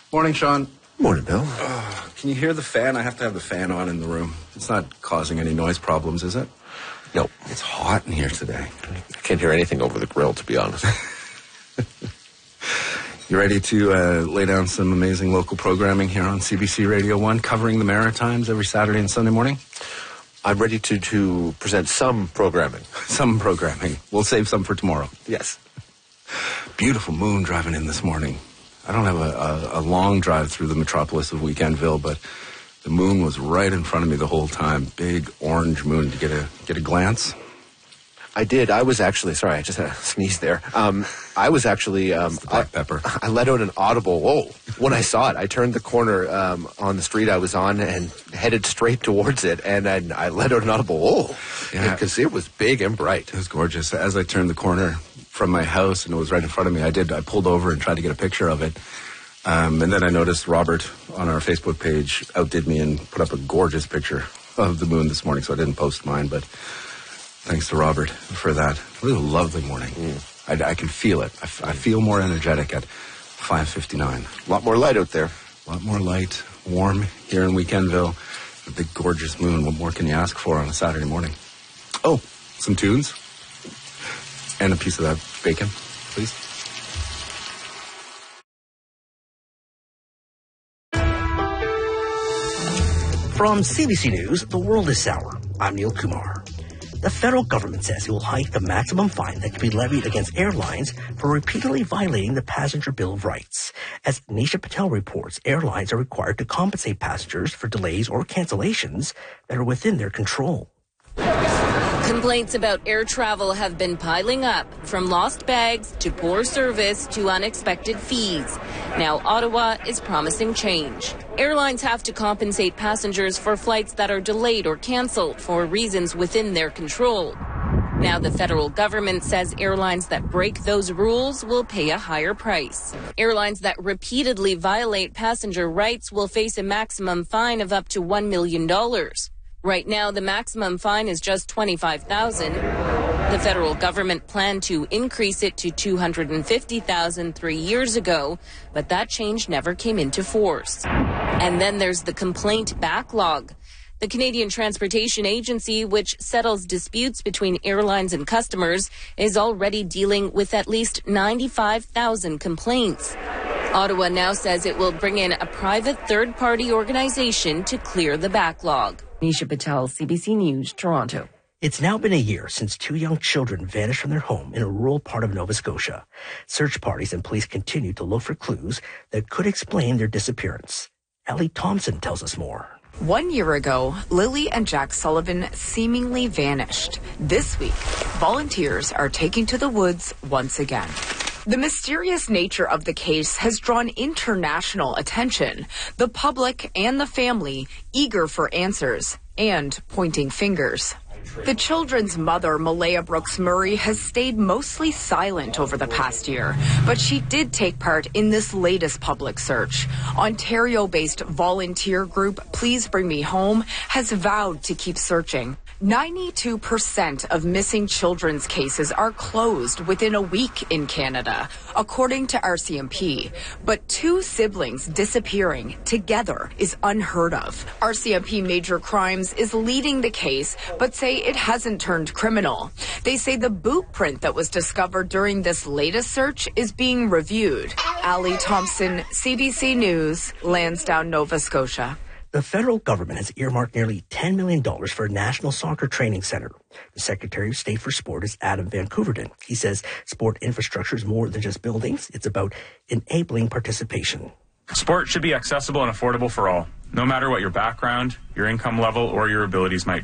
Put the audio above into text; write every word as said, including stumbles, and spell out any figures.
Morning, Sean. Morning, Bill. Oh, can you hear the fan? I have to have the fan on in the room. It's not causing any noise problems, is it? No. It's hot in here today. I can't hear anything over the grill, to be honest. You ready to uh, lay down some amazing local programming here on C B C Radio one, covering the Maritimes every Saturday and Sunday morning? I'm ready to, to present some programming. Some programming. We'll save some for tomorrow. Yes. Beautiful moon driving in this morning. I don't have a, a, a long drive through the metropolis of Weekendville, but the moon was right in front of me the whole time. Big orange moon. Did you get a, get a glance? I did. I was actually, sorry, I just had a sneeze there. Um, I was actually, um, the black pepper. I, I let out an audible whoa when I saw it. I turned the corner um, on the street I was on and headed straight towards it, and I, I let out an audible whoa Yeah. because it was big and bright. It was gorgeous. As I turned the corner from my house and it was right in front of me, I did. I pulled over and tried to get a picture of it. Um, and then I noticed Robert on our Facebook page outdid me and put up a gorgeous picture of the moon this morning, so I didn't post mine, but thanks to Robert for that. It was a lovely morning. Mm. I, I can feel it. I, f- I feel more energetic at five fifty-nine. A lot more light out there. A lot more light, warm here in Weekendville. A big, gorgeous moon. What more can you ask for on a Saturday morning? Oh, some tunes and a piece of that bacon, please. From C B C News, the world is sour. I'm Neil Kumar. The federal government says it will hike the maximum fine that can be levied against airlines for repeatedly violating the Passenger Bill of Rights. As Nisha Patel reports, airlines are required to compensate passengers for delays or cancellations that are within their control. Complaints about air travel have been piling up, from lost bags to poor service to unexpected fees. Now Ottawa is promising change. Airlines have to compensate passengers for flights that are delayed or canceled for reasons within their control. Now the federal government says airlines that break those rules will pay a higher price. Airlines that repeatedly violate passenger rights will face a maximum fine of up to one million dollars. Right now, the maximum fine is just twenty-five thousand dollars. The federal government planned to increase it to two hundred fifty thousand dollars three years ago, but that change never came into force. And then there's the complaint backlog. The Canadian Transportation Agency, which settles disputes between airlines and customers, is already dealing with at least ninety-five thousand complaints. Ottawa now says it will bring in a private third-party organization to clear the backlog. Nisha Patel, C B C News, Toronto. It's now been a year since two young children vanished from their home in a rural part of Nova Scotia. Search parties and police continue to look for clues that could explain their disappearance. Ellie Thompson tells us more. One year ago, Lily and Jack Sullivan seemingly vanished. This week, volunteers are taking to the woods once again. The mysterious nature of the case has drawn international attention, the public and the family eager for answers and pointing fingers. The children's mother, Malaya Brooks Murray, has stayed mostly silent over the past year, but she did take part in this latest public search. Ontario-based volunteer group Please Bring Me Home has vowed to keep searching. ninety-two percent of missing children's cases are closed within a week in Canada, according to R C M P. But two siblings disappearing together is unheard of. R C M P Major Crimes is leading the case, but say it hasn't turned criminal. They say the boot print that was discovered during this latest search is being reviewed. Allie Thompson, C B C News, Lansdowne, Nova Scotia. The federal government has earmarked nearly ten million dollars for a national soccer training center. The Secretary of State for Sport is Adam Van Couverden. He says sport infrastructure is more than just buildings. It's about enabling participation. Sport should be accessible and affordable for all, no matter what your background, your income level, or your abilities might